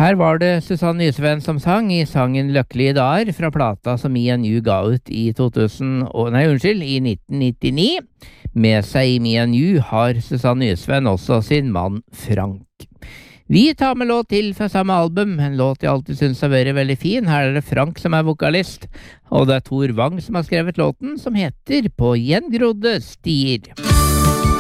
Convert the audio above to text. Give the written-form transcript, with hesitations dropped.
Her var det Susanne Nysven som sang i sangen Løkkelige dager fra plata som Me and You ga ut i 1999. Med seg i Me and You har Susanne Nysven også sin mann Frank. Vi tar med låt til fra samme album, en låt jeg alltid synes har vært veldig fin. Her er det Frank som er vokalist, og det er Tor Wang som har skrevet låten, som heter På gjengrodde stier.